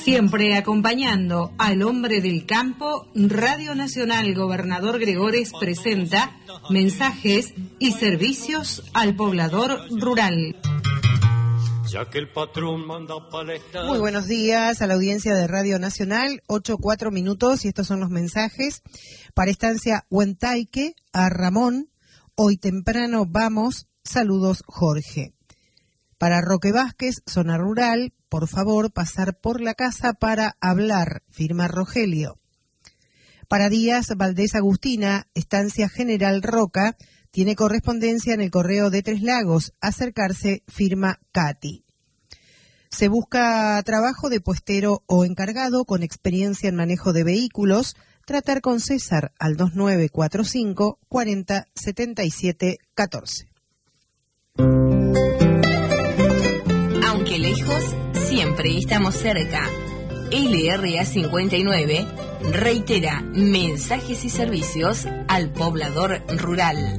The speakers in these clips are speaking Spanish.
Siempre acompañando al hombre del campo, Radio Nacional Gobernador Gregores presenta mensajes y servicios al poblador rural. Ya que el patrón manda palestar. Muy buenos días a la audiencia de Radio Nacional, 8:04 y estos son los mensajes. Para Estancia Huentaique, a Ramón, hoy temprano vamos, saludos Jorge. Para Roque Vázquez, zona rural, por favor pasar por la casa para hablar, firma Rogelio. Para Díaz Valdés Agustina, Estancia General Roca, tiene correspondencia en el correo de Tres Lagos, acercarse, firma Katy. Se busca trabajo de puestero o encargado con experiencia en manejo de vehículos, tratar con César al 2945 40 77 14. Aunque lejos, siempre estamos cerca. LRA 59 reitera mensajes y servicios al poblador rural.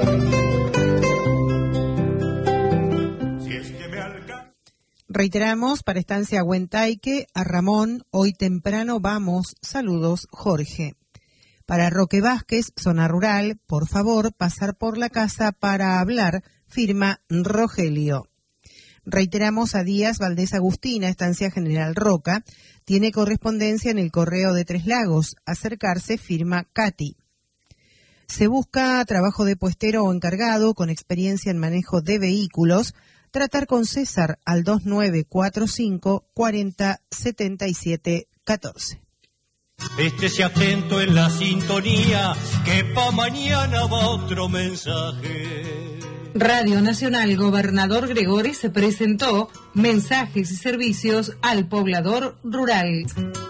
Reiteramos, para Estancia Huentaique, a Ramón, hoy temprano vamos, saludos Jorge. Para Roque Vázquez, zona rural, por favor pasar por la casa para hablar, firma Rogelio. Reiteramos, a Díaz Valdés Agustina, Estancia General Roca, tiene correspondencia en el correo de Tres Lagos, acercarse, firma Katy. Se busca trabajo de puestero o encargado con experiencia en manejo de vehículos, tratar con César al 2945 40 77 14. Estése atento en la sintonía, que pa' mañana va otro mensaje. Radio Nacional Gobernador Gregores se presentó mensajes y servicios al poblador rural.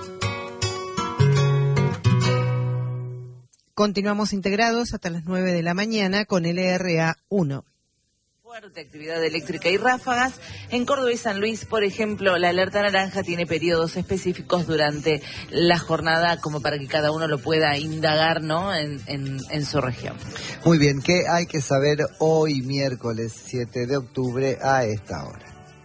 Continuamos integrados hasta las 9 de la mañana con LRA 1. Fuerte actividad eléctrica y ráfagas. En Córdoba y San Luis, por ejemplo, la alerta naranja tiene periodos específicos durante la jornada como para que cada uno lo pueda indagar, ¿no? en su región. Muy bien, ¿qué hay que saber hoy, miércoles 7 de octubre, a esta hora?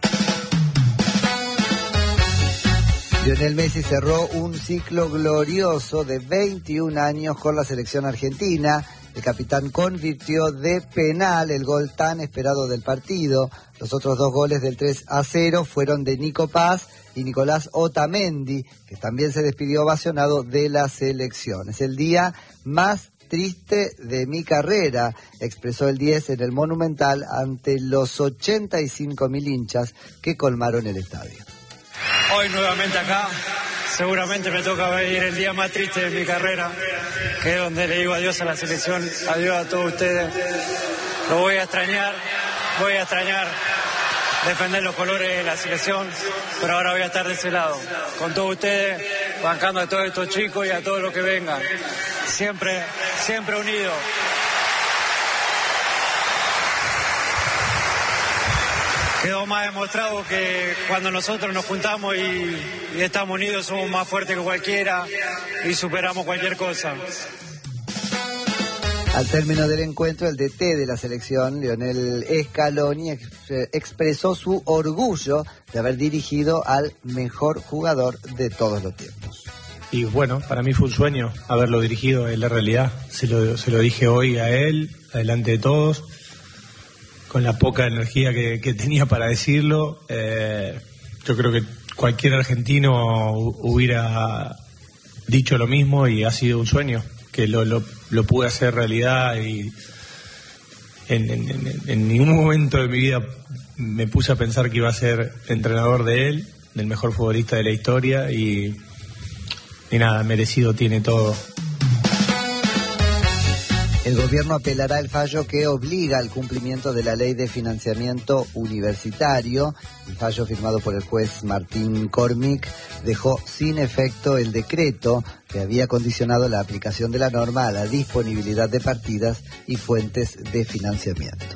Lionel Messi cerró un ciclo glorioso de 21 años con la selección argentina. El capitán convirtió de penal el gol tan esperado del partido. Los otros dos goles del 3-0 fueron de Nico Paz y Nicolás Otamendi, que también se despidió ovacionado de la selección. Es el día más triste de mi carrera, expresó el 10 en el Monumental ante los 85.000 hinchas que colmaron el estadio. Hoy nuevamente acá, seguramente me toca vivir el día más triste de mi carrera, que es donde le digo adiós a la selección, adiós a todos ustedes. Lo voy a extrañar defender los colores de la selección, pero ahora voy a estar de ese lado, con todos ustedes, bancando a todos estos chicos y a todos los que vengan. Siempre unidos. Quedó más demostrado que cuando nosotros nos juntamos y estamos unidos somos más fuertes que cualquiera y superamos cualquier cosa. Al término del encuentro, el DT de la selección, Lionel Scaloni, expresó su orgullo de haber dirigido al mejor jugador de todos los tiempos. Y bueno, para mí fue un sueño haberlo dirigido, es la realidad. Se lo dije hoy a él, delante de todos, con la poca energía que tenía para decirlo. Yo creo que cualquier argentino hubiera dicho lo mismo y ha sido un sueño, que lo pude hacer realidad y en ningún momento de mi vida me puse a pensar que iba a ser entrenador de él, del mejor futbolista de la historia y nada, merecido tiene todo. El gobierno apelará el fallo que obliga al cumplimiento de la ley de financiamiento universitario. El fallo firmado por el juez Martín Cormick dejó sin efecto el decreto que había condicionado la aplicación de la norma a la disponibilidad de partidas y fuentes de financiamiento.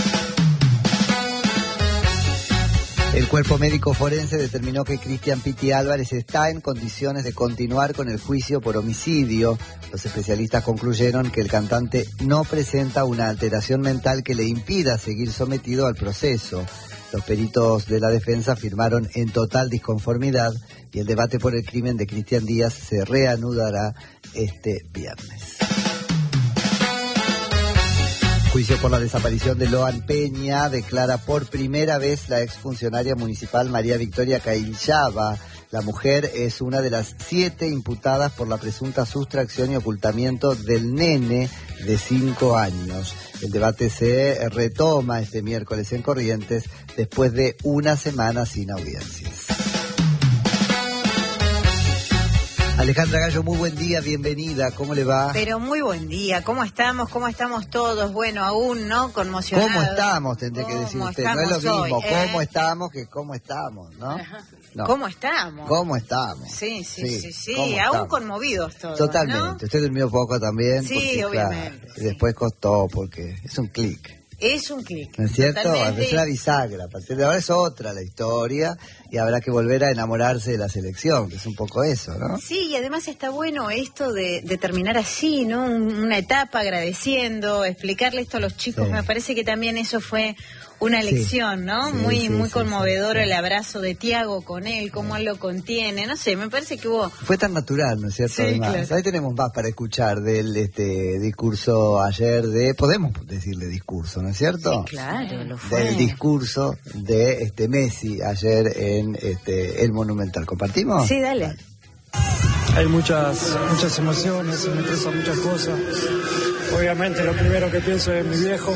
El cuerpo médico forense determinó que Cristian Piti Álvarez está en condiciones de continuar con el juicio por homicidio. Los especialistas concluyeron que el cantante no presenta una alteración mental que le impida seguir sometido al proceso. Los peritos de la defensa afirmaron en total disconformidad y el debate por el crimen de Cristian Díaz se reanudará este viernes. Juicio por la desaparición de Loan Peña, declara por primera vez la exfuncionaria municipal María Victoria Caillaba. La mujer es una de las 7 imputadas por la presunta sustracción y ocultamiento del nene de 5 años. El debate se retoma este miércoles en Corrientes después de una semana sin audiencias. Alejandra Gallo, muy buen día, bienvenida, ¿cómo le va? Pero muy buen día, ¿cómo estamos? ¿Cómo estamos todos? Bueno, aún, ¿no? Conmocionados. ¿Cómo estamos? Tendré que decir usted, no es lo mismo cómo estamos que cómo estamos, ¿no? No. ¿Cómo estamos? ¿Cómo estamos? Sí, aún conmovidos todos, totalmente, ¿no? Usted durmió poco también. Sí, porque, obviamente. Claro, y después costó, porque es un clic. Es un clic. ¿No es cierto? Totalmente. Es una bisagra. A partir de ahora es otra la historia y habrá que volver a enamorarse de la selección, que es un poco eso, ¿no? Sí, y además está bueno esto de terminar así, ¿no? Una etapa agradeciendo, explicarle esto a los chicos. Sí. Me parece que también eso fue una lección, ¿no? Sí, muy sí, conmovedor sí. el abrazo de Tiago con él, cómo él lo contiene. No sé, me parece que hubo... Fue tan natural, ¿no es cierto? Sí, Además, claro. ahí tenemos más para escuchar del discurso ayer podemos decirle discurso, ¿no es cierto? Sí, claro, lo fue. Del discurso de Messi ayer en el Monumental. ¿Compartimos? Sí, dale. Hay muchas emociones, me expresan muchas cosas. Obviamente lo primero que pienso es mi viejo.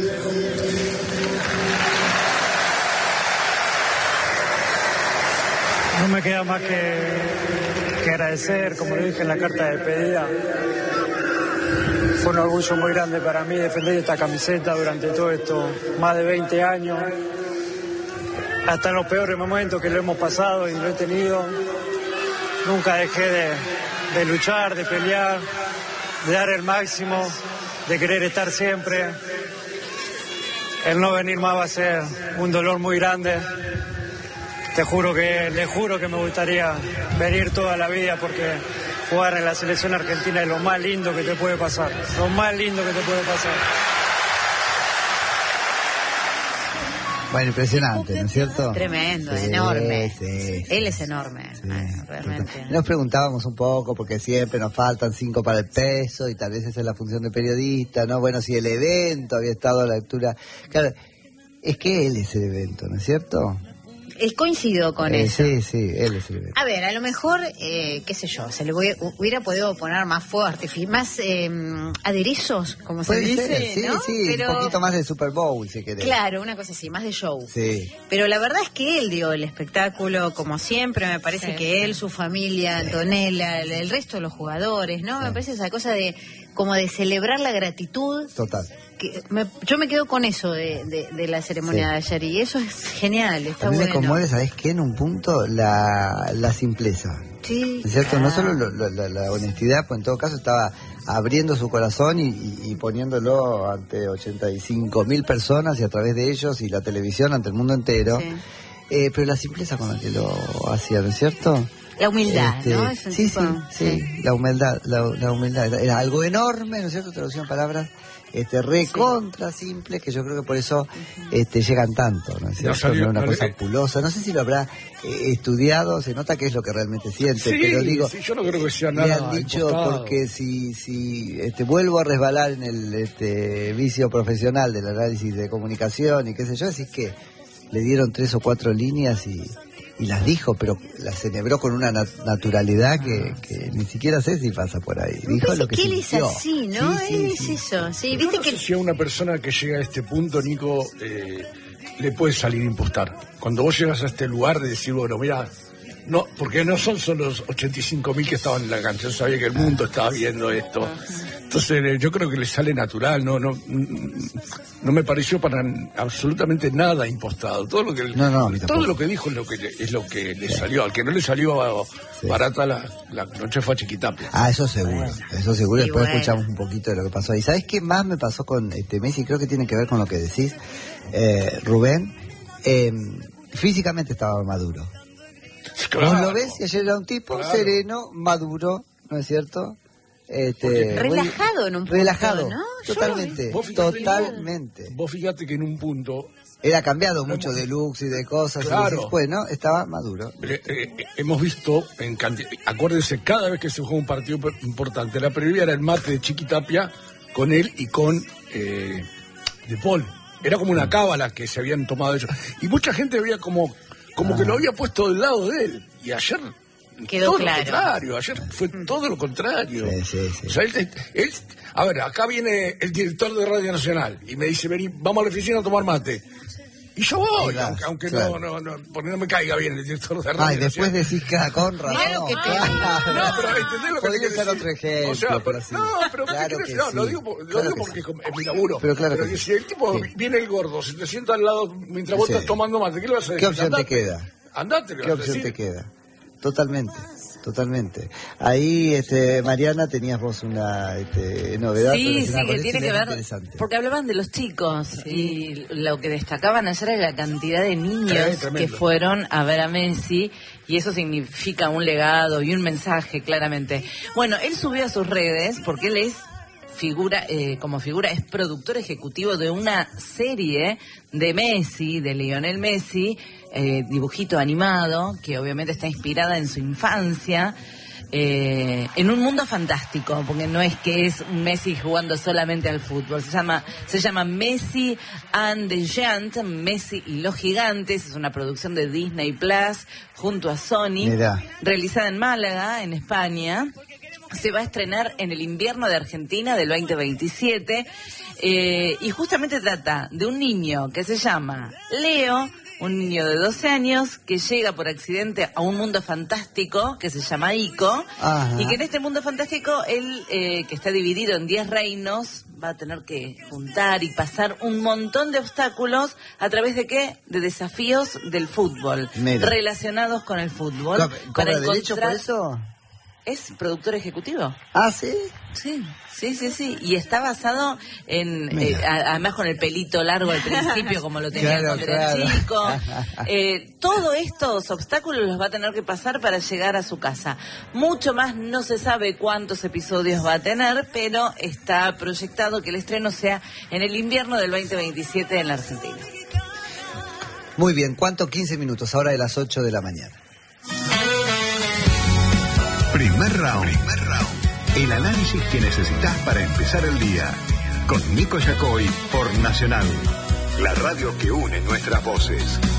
No me queda más que agradecer, como le dije en la carta de despedida. Fue un orgullo muy grande para mí defender esta camiseta durante todo esto, más de 20 años. Hasta en los peores momentos que lo hemos pasado y lo he tenido. Nunca dejé de luchar, de pelear, de dar el máximo, de querer estar siempre. El no venir más va a ser un dolor muy grande. Le juro que me gustaría venir toda la vida porque jugar en la selección argentina es lo más lindo que te puede pasar. Lo más lindo que te puede pasar. Bueno, impresionante, ¿no es cierto? Tremendo, Sí, enorme. sí, Él es sí, enorme, sí, realmente. Nos preguntábamos un poco, porque siempre nos faltan 5 para el peso, y tal vez esa es la función de periodista, ¿no? Bueno, si el evento había estado a la altura... Claro, es que él es el evento, ¿no es cierto? Coincido con eso. Sí, él es el evento. A ver, a lo mejor, qué sé yo, se le hubiera podido poner más fuego artificial, más aderezos, como se Puede dice, ser, sí, ¿no? sí, Pero, un poquito más de Super Bowl, si querés. claro, una cosa así, más de show. Sí. Pero la verdad es que él dio el espectáculo, como siempre, me parece que él, su familia, Antonella, el resto de los jugadores, ¿no? Me parece esa cosa como de celebrar la gratitud. Total. Yo me quedo con eso de la ceremonia de ayer, y eso es genial, está A mí bueno. me conmueve, ¿sabés qué? En un punto, la simpleza. Sí, ¿Es cierto? claro. No solo la honestidad, pues en todo caso estaba abriendo su corazón y poniéndolo ante 85.000 personas y a través de ellos y la televisión ante el mundo entero. Sí. Pero la simpleza con la que lo hacía, ¿no es cierto? La humildad, ¿no? Es un Sí, tipo- sí, la humildad, la humildad. Era algo enorme, ¿no es cierto? Traducción en palabras. Recontra simple, que yo creo que por eso llegan tanto, ¿no es cierto? No, una cosa pulosa. No sé si lo habrá estudiado, se nota que es lo que realmente siente, Sí, pero digo, sí, yo no creo que sea le nada han dicho, impostado. porque si vuelvo a resbalar en el vicio profesional del análisis de comunicación y qué sé yo, así que le dieron 3 o 4 líneas y las dijo, pero las celebró con una naturalidad que ni siquiera sé si pasa por ahí. Dijo lo que él es sintió. así, ¿no? Sí, Él es sí. eso. Sí, Yo viste no que sé si a una persona que llega a este punto, Nico, le puede salir a impostar. Cuando vos llegas a este lugar de decir, bueno, mira, no, porque no son solo los 85.000 que estaban en la cancha, yo sabía que el mundo estaba viendo esto. Entonces yo creo que le sale natural, no me pareció para absolutamente nada impostado. Todo lo que todo lo que dijo es lo que le salió. Al que no le salió barata la noche fue a Chiquitapia. Ah, eso seguro. Después bueno. escuchamos un poquito de lo que pasó ahí. ¿Sabés qué más me pasó con Messi? Creo que tiene que ver con lo que decís, Rubén. Físicamente estaba maduro. Claro. Vos lo ves y ayer era un tipo sereno, maduro, ¿no es cierto? relajado en un punto, relajado, ¿no? totalmente, Vos fíjate, totalmente. Vos fíjate que en un punto Era cambiado mucho de looks y de cosas. Claro. Y después, ¿no? Estaba maduro. Hemos visto, acuérdense, cada vez que se juega un partido importante, la previa era el mate de Chiqui Tapia con él y con De Paul. Era como una cábala que se habían tomado ellos. Y mucha gente veía como que lo había puesto del lado de él. Y ayer quedó todo claro. Lo contrario, ayer fue todo lo contrario. Sí. O sea, él, a ver, acá viene el director de Radio Nacional y me dice, vení, vamos a la oficina a tomar mate. Y yo voy, aunque claro. no, porque no me caiga bien el director de Radio Ay, después Nacional. decís que con razón. Mirá lo que te No, pero ¿entendés lo que Podría te quiero ser decir? otro ejemplo, O sea, pero sí. pero Claro ¿qué que querés? No, sí. lo digo Claro que porque sí. es mi laburo. Pero claro que que sí. si el tipo Sí. viene el gordo, se te sienta al lado mientras vos Sí. estás tomando mate, ¿qué le vas a decir? ¿Qué opción te Andate. queda? Andate, le ¿Qué vas a opción decir. te queda? Totalmente. Ahí, Mariana, tenías vos una novedad. Sí, relacionada con que esto tiene y que es ver, interesante. porque hablaban de los chicos y lo que destacaban ayer era la cantidad de niños tremendo. que fueron a ver a Messi y eso significa un legado y un mensaje claramente. Bueno, él subió a sus redes porque él es como figura es productor ejecutivo de una serie de Messi, de Lionel Messi, dibujito animado, que obviamente está inspirada en su infancia, en un mundo fantástico, porque no es que es un Messi jugando solamente al fútbol, se llama Messi and the Giants, Messi y los Gigantes, es una producción de Disney Plus junto a Sony, Mirá. realizada en Málaga, en España. Se va a estrenar en el invierno de Argentina del 2027 y justamente trata de un niño que se llama Leo, un niño de 12 años que llega por accidente a un mundo fantástico que se llama Ico. Ajá. Y que en este mundo fantástico él, que está dividido en 10 reinos, va a tener que juntar y pasar un montón de obstáculos a través de ¿qué? De desafíos del fútbol, Mira. relacionados con el fútbol. ¿Cobra derecho por eso? Es productor ejecutivo. Ah, ¿sí? Sí. Y está basado en, además con el pelito largo al principio, como lo tenía Claro, cuando era claro. chico. Todos estos obstáculos los va a tener que pasar para llegar a su casa. Mucho más no se sabe cuántos episodios va a tener, pero está proyectado que el estreno sea en el invierno del 2027 en la Argentina. Muy bien, ¿cuánto? 15 minutos, ahora de las 8 de la mañana. Primer round. El análisis que necesitas para empezar el día. Con Nico Yacoy por Nacional. La radio que une nuestras voces.